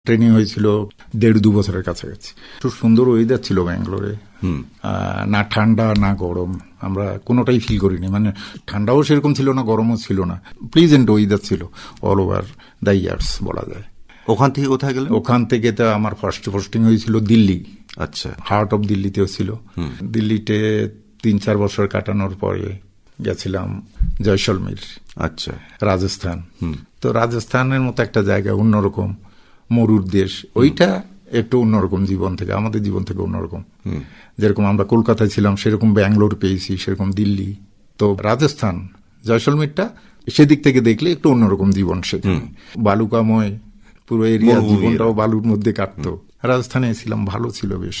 Training হয়েছিল 1.5-2 বছরের কাছাকাছি। খুব সুন্দর ওয়েদার ছিল ব্যাঙ্গালোরে, না ঠান্ডা না গরম, আমরা কোনোটাই ফিল করিনি। মানে ঠান্ডাও সেরকম ছিল না, গরমও ছিল না, প্লিজেন্ট ওয়েদার ছিল অল ওভার দ্য ইয়ার্স বলা যায়। ওখান থেকে কোথায় গেলেন? ওখান থেকে তো আমার ফার্স্ট পোস্টিং হয়েছিল দিল্লি। আচ্ছা, হার্ট অফ দিল্লিতেও ছিল। দিল্লিতে 3-4 বছর কাটানোর পরে গেছিলাম জয়সলমীর, আচ্ছা, রাজস্থান। তো রাজস্থানের মতো একটা জায়গা, অন্যরকম মরুর দেশ, ওইটা একটু অন্যরকম জীবন থেকে, আমাদের জীবন থেকে অন্যরকম। যেরকম আমরা কলকাতায় ছিলাম সেরকম ব্যাঙ্গালোর পেয়েছি, সেরকম দিল্লি। তো রাজস্থান জয়সলমীরটা সেদিক থেকে দেখলে একটু অন্যরকম জীবন, সেখানে বালুকাময় পুরো এরিয়া, জীবনটাও বালুর মধ্যে কাটতো। রাজস্থানে ছিলাম, ভালো ছিল, বেশ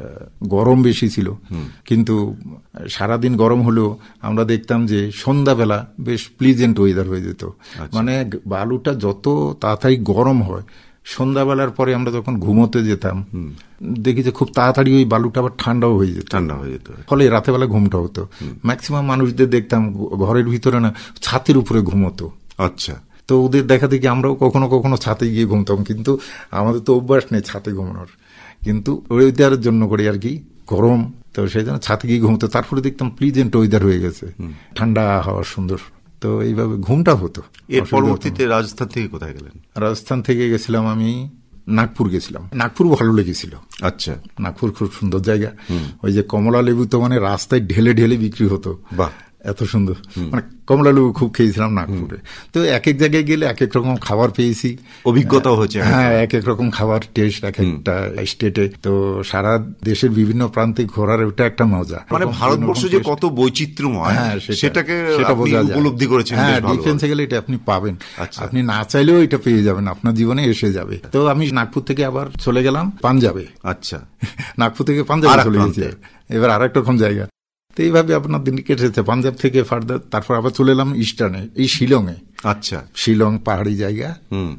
গরম বেশি ছিল, কিন্তু সারাদিন গরম হলেও আমরা দেখতাম যে সন্ধ্যাবেলা বেশ প্লিজেন্ট ওয়েদার হয়ে যেত। মানে বালুটা যত তাড়াতাড়ি গরম হয়, সন্ধ্যাবেলার পরে আমরা যখন ঘুমোতে যেতাম দেখি যে খুব তাড়াতাড়ি ওই বালুটা আবার ঠান্ডাও হয়ে যেত, ফলে রাতেবেলা ঘুমটা হতো। ম্যাক্সিমাম মানুষদের দেখতাম ঘরের ভিতরে না, ছাতের উপরে ঘুমোতো। আচ্ছা, তো ওদের দেখা দেখি আমরাও কখনো কখনো ছাতে গিয়ে ঘুমতাম, কিন্তু আমাদের তো অভ্যাস নেই ছাতে ঘুমানোর, কিন্তু ওয়েদারের জন্য করে আর কি, গরম তো সেই জন্য ছাতে গিয়ে ঘুমতো। তারপরে দেখতাম প্লিজেন্ট ওয়েদার হয়ে গেছে, ঠান্ডা হাওয়া সুন্দর, তো এইভাবে ঘুমটা হতো। এর পরবর্তীতে রাজস্থান থেকে কোথায় গেলেন? রাজস্থান থেকে গেছিলাম আমি নাগপুর গেছিলাম। নাগপুর ভালো লেগেছিল। আচ্ছা, নাগপুর খুব সুন্দর জায়গা। ওই যে কমলা লেবু তো মানে রাস্তায় ঢেলে ঢেলে বিক্রি হতো, বাহ এত সুন্দর, মানে কমলা লেবু খুব খেয়েছিলাম নাগপুরে। তো এক এক জায়গায় গেলে এক এক রকম খাবার পেয়েছি, অভিজ্ঞতা হচ্ছে। হ্যাঁ, এক এক রকম খাবার টেস্ট এক একটা স্টেটে। তো সারা দেশের বিভিন্ন প্রান্তে ঘোরার ওটা একটা মজা। মানে ভারতবর্ষ যে কত বৈচিত্র্যময়, সেটাকে উপলব্ধি করেছেন। হ্যাঁ, ডিফেন্সে গেলে এটা আপনি পাবেন, আপনি না চাইলেও এটা পেয়ে যাবেন, আপনার জীবনে এসে যাবে। তো আমি নাগপুর থেকে আবার চলে গেলাম পাঞ্জাবে। আচ্ছা, নাগপুর থেকে পাঞ্জাবে চলে গেছি, এবার আর একটা রকম জায়গা। তো এইভাবে আপনার দিন কেটেছে। পাঞ্জাব থেকে ফার্দার তারপর আবার চলে এলাম ইস্টার্নে, এই শিলংয়ে। আচ্ছা, শিলং পাহাড়ি জায়গা,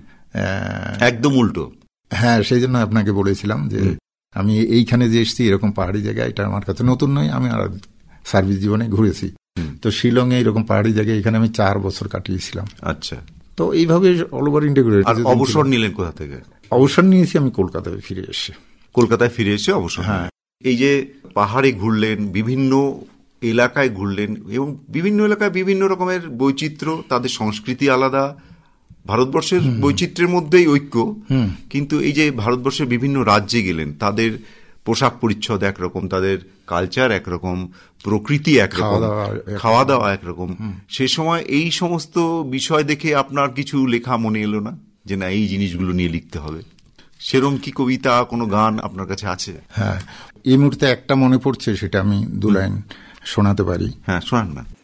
একদম উল্টো। হ্যাঁ, সেই জন্য আপনাকে বলেছিলাম যে আমি এইখানে যে এসেছি এরকম পাহাড়ি জায়গা, এটা আমার কাছে নতুন নয়, আমি আর সার্ভিস জীবনে ঘুরেছি। তো শিলংয়ে এরকম পাহাড়ি জায়গায় এখানে আমি 4 বছর কাটিয়েছিলাম। আচ্ছা, তো এইভাবে অল ওভার ইন্টিগ্রেটেড। অবসর নিলেন কোথা থেকে? অবসর নিয়েছি আমি কলকাতায় ফিরে এসে। কলকাতায় ফিরে এসে অবসর? হ্যাঁ। এই যে পাহাড়ে ঘুরলেন, বিভিন্ন এলাকায় ঘুরলেন, এবং বিভিন্ন এলাকায় বিভিন্ন রকমের বৈচিত্র্য, তাদের সংস্কৃতি আলাদা, ভারতবর্ষের বৈচিত্র্যের মধ্যেই ঐক্য। কিন্তু এই যে ভারতবর্ষের বিভিন্ন রাজ্যে গেলেন, তাদের পোশাক পরিচ্ছদ একরকম, তাদের কালচার একরকম, প্রকৃতি একরকম, খাওয়া দাওয়া একরকম। সে সময় এই সমস্ত বিষয় দেখে আপনার কিছু লেখা মনে এলো না, যে না এই জিনিসগুলো নিয়ে লিখতে হবে? সেরকম কি কবিতা, কোনো গান আপনার কাছে আছে? হ্যাঁ, এই মুহূর্তে একটা মনে পড়ছে, সেটা আমি 2 লাইন শোনাতে পারি। হ্যাঁ, শোনান না।